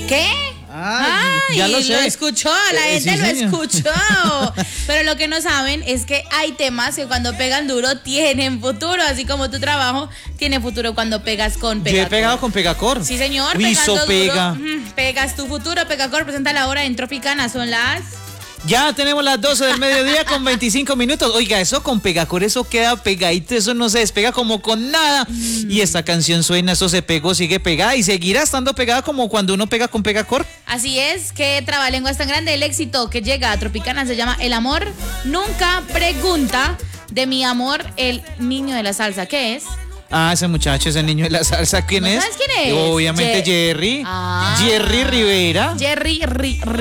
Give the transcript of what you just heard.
¿Qué? Ay, ya lo sé. Lo escuchó, la gente sí, lo señor. escuchó. Pero lo que no saben es que hay temas que cuando pegan duro tienen futuro, así como tu trabajo tiene futuro cuando pegas con Yo Pegacor. he pegado con Pegacor. Sí, señor. Uy, pegando eso pega. duro, pegas tu futuro. Pegacor presenta la hora en Tropicana. Son las... Ya tenemos las 12 del mediodía con 25 minutos. Oiga, eso con Pegacor, eso queda pegadito, eso no se despega como con nada. Y esta canción suena, eso se pegó, sigue pegada y seguirá estando pegada como cuando uno pega con Pegacor. Así es, que trabalenguas tan grande. El éxito que llega a Tropicana se llama El amor nunca pregunta. De mi amor, el niño de la salsa. ¿Qué es? Ah, ese muchacho, ese niño de la salsa, ¿quién ¿No es? sabes quién es? Obviamente Jerry. Ah. Jerry Rivera. Jerry